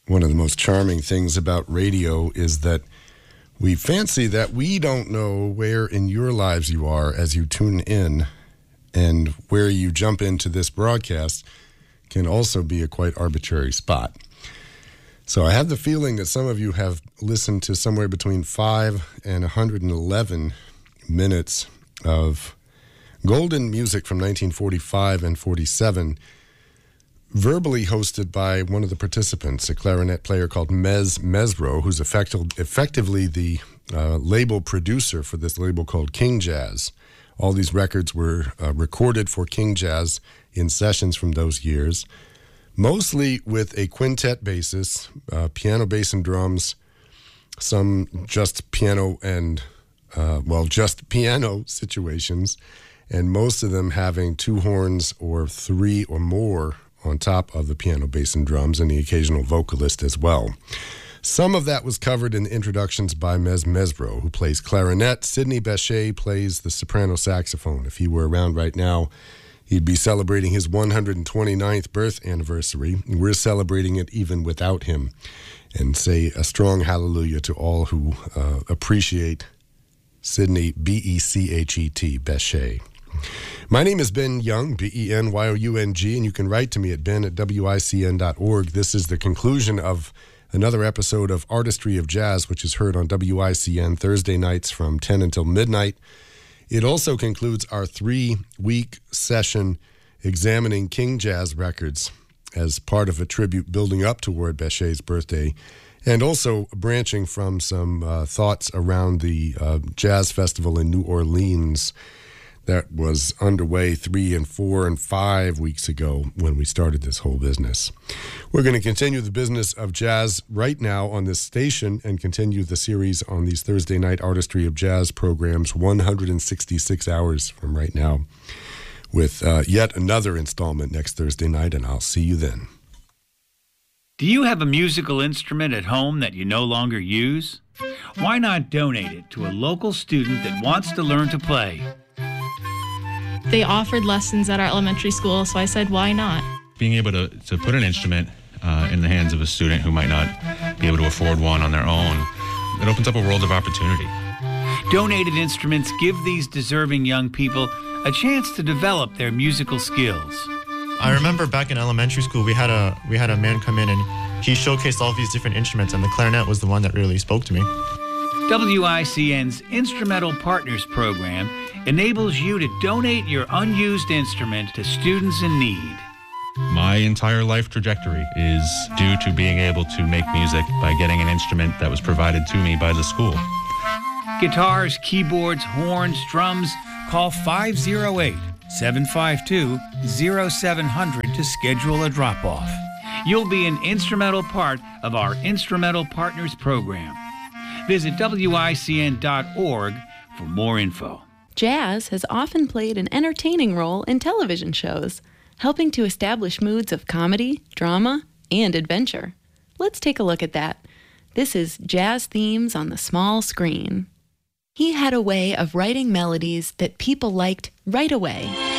One of the most charming things about radio is that we fancy that we don't know where in your lives you are as you tune in, and where you jump into this broadcast can also be a quite arbitrary spot. So I have the feeling that some of you have listened to somewhere between 5 and 111 minutes of golden music from 1945 and 47, verbally hosted by one of the participants, a clarinet player called Mez Mesro, who's effectively the label producer for this label called King Jazz. All these records were recorded for King Jazz in sessions from those years, mostly with a quintet basis, piano, bass, and drums, some just piano and, just piano situations, and most of them having two horns or three or more on top of the piano, bass, and drums, and the occasional vocalist as well. Some of that was covered in the introductions by Mez Mesro, who plays clarinet. Sidney Bechet plays the soprano saxophone. If he were around right now, he'd be celebrating his 129th birth anniversary. We're celebrating it even without him, and say a strong hallelujah to all who appreciate Sidney, B-E-C-H-E-T, Bechet. My name is Ben Young, B-E-N-Y-O-U-N-G, and you can write to me at ben@wicn.org. This is the conclusion of another episode of Artistry of Jazz, which is heard on WICN Thursday nights from 10 until midnight. It also concludes our 3-week session examining King Jazz records as part of a tribute building up toward Bechet's birthday, and also branching from some thoughts around the Jazz Festival in New Orleans that was underway 3 and 4 and 5 weeks ago when we started this whole business. We're going to continue the business of jazz right now on this station and continue the series on these Thursday night Artistry of Jazz programs 166 hours from right now, with yet another installment next Thursday night, and I'll see you then. Do you have a musical instrument at home that you no longer use? Why not donate it to a local student that wants to learn to play? They offered lessons at our elementary school, so I said, why not? Being able to put an instrument in the hands of a student who might not be able to afford one on their own, it opens up a world of opportunity. Donated instruments give these deserving young people a chance to develop their musical skills. I remember back in elementary school, we had a man come in and he showcased all these different instruments, and the clarinet was the one that really spoke to me. WICN's Instrumental Partners Program enables you to donate your unused instrument to students in need. My entire life trajectory is due to being able to make music by getting an instrument that was provided to me by the school. Guitars, keyboards, horns, drums, call 508-752-0700 to schedule a drop-off. You'll be an instrumental part of our Instrumental Partners Program. Visit WICN.org for more info. Jazz has often played an entertaining role in television shows, helping to establish moods of comedy, drama, and adventure. Let's take a look at that. This is Jazz Themes on the Small Screen. He had a way of writing melodies that people liked right away.